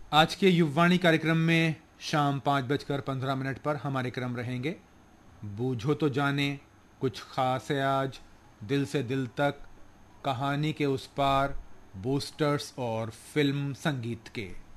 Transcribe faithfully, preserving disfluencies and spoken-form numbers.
आज के युववाणी कार्यक्रम में शाम पाँच बजकर पंद्रह मिनट पर हमारे क्रम रहेंगे। बूझो तो जाने, कुछ खास है आज, दिल से दिल तक, कहानी के उस पार, बूस्टर्स और फिल्म संगीत के।